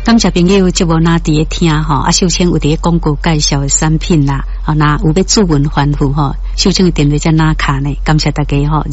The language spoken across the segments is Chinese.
感谢朋友节目那伫咧听吼，啊，秀清有伫咧广告介绍的产品啦，啊，那有要主文反复吼，秀清的电话在哪卡呢？感谢大家吼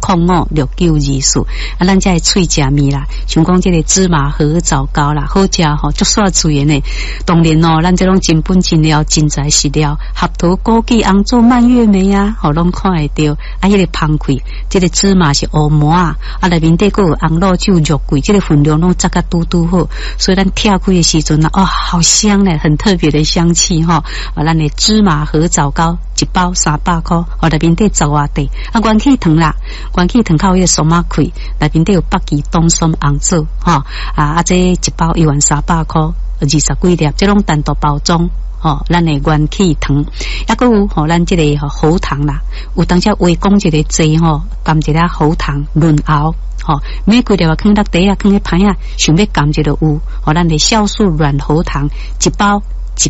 ，23056924，啊，咱这脆食面啦，像讲这个芝麻荷枣糕啦，好食吼，足煞脆的呢。当然哦，咱这种真本真料、真材实料，合桃、枸杞、红枣、蔓越莓啊，吼，拢看会到。啊，迄个芳开，这个芝麻是乌麻啊，啊，内面底个有红肉酒、肉桂，这个分量拢扎个嘟嘟好，所以咱跳开的时阵啊，哦，好香嘞，很特别的香气哈。啊，咱的芝麻荷枣糕一包300块，哦，内面底10外块，啊，元气糖啦，元气糖靠迄个松仔开，内面底有北极冬松红枣，哈，啊，这一包11300块，20几粒，这种单独包装。哦，咱的元气糖，还佫有吼，咱这个喉糖啦，有当时微讲一个剂吼，含一粒喉糖润喉，吼，每几粒啊，放落底啊，放咧盘啊，想要含一个有，吼，咱的酵素软喉糖一包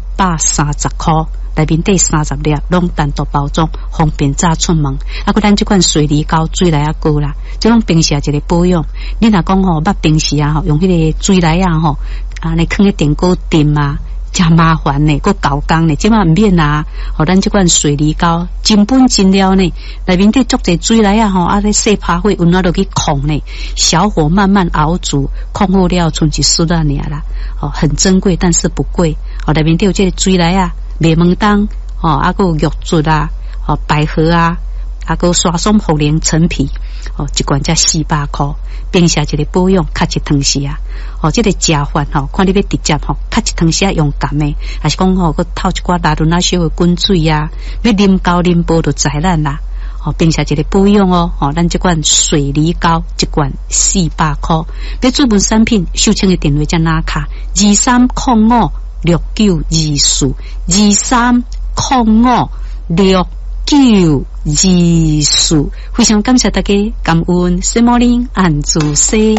130块，内面底30粒，拢单独包装，方便早出门。啊，佫咱这款水梨膏水来啊膏啦，这种平时一个保养，你若讲吼，捌平时啊吼，用迄个水来啊吼，啊，你放咧电锅炖啊。真麻烦呢，佫搞工呢，即马唔免啊！吼，咱即款水梨膏真本真料呢，内面底足侪水来啊！吼，啊，咧细拍火，温暖落去控呢，小火慢慢熬煮，控好了，剩一丝仔尔啦。哦，很珍贵，但是不贵。哦，内面底有这个水来啊，麦门冬，哦，啊，佫有玉竹啊，哦，百合啊，啊，佫刷松茯苓陈皮，哦，一罐才400块。平时一个保养，较一汤时啊，哦，这个食饭吼，看你要直接吼，较一汤时啊用甘的，还是讲吼，佮透一寡拉伦啊小的滚水啊，要啉高啉煲就知咱啦。哦，平时一个保养哦，哦，咱这款水梨膏一罐400块，要注文产品，秀清的电话在哪卡？23056924，23056924，非常感谢大家，感恩，谢morning，安祝西。